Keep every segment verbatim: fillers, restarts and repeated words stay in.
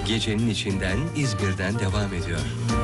Gecenin içinden İzmir'den devam ediyor.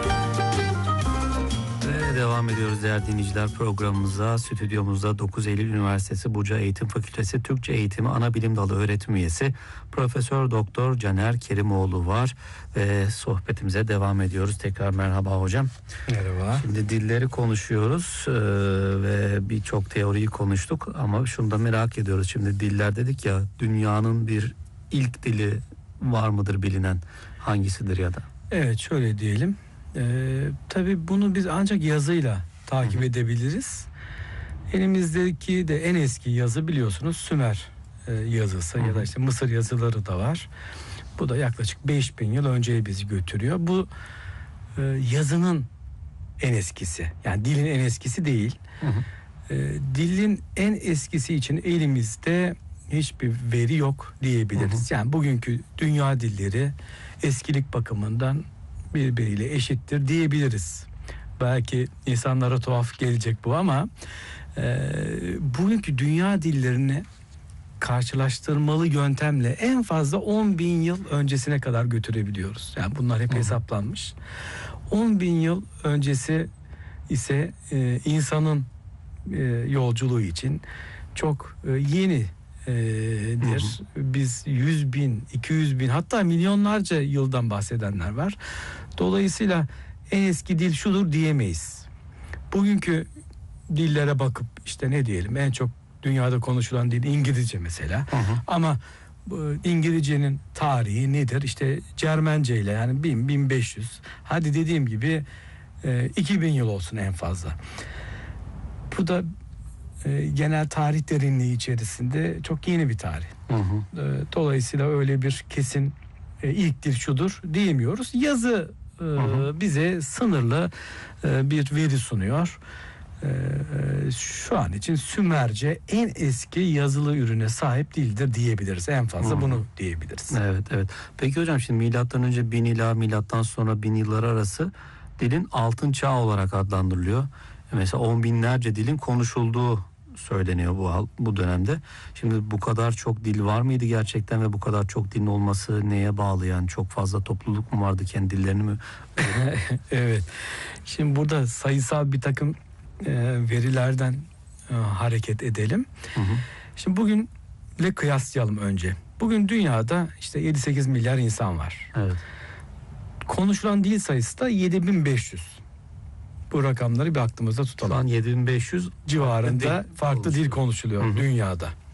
Ve devam ediyoruz değerli dinleyiciler programımıza. Stüdyomuzda dokuz Eylül Üniversitesi Buca Eğitim Fakültesi Türkçe Eğitimi Anabilim Dalı öğretim üyesi Profesör Doktor Caner Kerimoğlu var ve sohbetimize devam ediyoruz. Tekrar merhaba hocam. Merhaba. Şimdi dilleri konuşuyoruz ee, ve birçok teoriyi konuştuk ama şunu da merak ediyoruz. Şimdi diller dedik ya, dünyanın bir ilk dili var mıdır bilinen, hangisidir ya da? Evet, şöyle diyelim. Ee, tabii bunu biz ancak yazıyla takip Hı-hı. edebiliriz. Elimizdeki de en eski yazı biliyorsunuz Sümer e, yazısı Hı-hı. ya da işte Mısır yazıları da var. Bu da yaklaşık beş bin yıl önceye bizi götürüyor. Bu e, yazının en eskisi. Yani dilin en eskisi değil. E, dilin en eskisi için elimizde hiçbir veri yok diyebiliriz. Hı-hı. Yani bugünkü dünya dilleri eskilik bakımından birbiriyle eşittir diyebiliriz. Belki insanlara tuhaf gelecek bu ama e, bugünkü dünya dillerini karşılaştırmalı yöntemle en fazla on bin yıl öncesine kadar götürebiliyoruz. Yani bunlar hep Hı-hı. hesaplanmış. on bin yıl öncesi ise e, insanın e, yolculuğu için çok e, yeni dir. Hı hı. Biz yüz bin, iki yüz bin, hatta milyonlarca yıldan bahsedenler var. Dolayısıyla en eski dil şudur diyemeyiz. Bugünkü dillere bakıp işte ne diyelim, en çok dünyada konuşulan dil İngilizce mesela. Hı hı. Ama bu İngilizcenin tarihi nedir? İşte Cermence ile, yani bin, bin beş yüz. Hadi dediğim gibi iki bin yıl olsun en fazla. Bu da genel tarih derinliği içerisinde çok yeni bir tarih. Hı hı. Dolayısıyla öyle bir kesin ilk dil şudur diyemiyoruz. Yazı hı hı. bize sınırlı bir veri sunuyor. Şu an için Sümerce en eski yazılı ürüne sahip dildir diyebiliriz. En fazla hı hı. bunu diyebiliriz. Evet, evet. Peki hocam, şimdi milattan önce bin ila milattan sonra bin yılları arası dilin altın çağı olarak adlandırılıyor. Mesela on binlerce dilin konuşulduğu söyleniyor bu bu dönemde. Şimdi bu kadar çok dil var mıydı gerçekten ve bu kadar çok dilin olması neye bağlı, yani çok fazla topluluk mu vardı, kendi dillerini mi? Evet. Şimdi burada sayısal bir takım e, verilerden e, hareket edelim. Hı hı. Şimdi bugünle kıyaslayalım önce. Bugün dünyada işte yedi sekiz milyar insan var. Evet. Konuşulan dil sayısı da yedi bin beş yüz. Bu rakamları bir aklımızda tutalım. Şu an yedi bin beş yüz civarında farklı dil konuşuluyor Hı-hı. dünyada.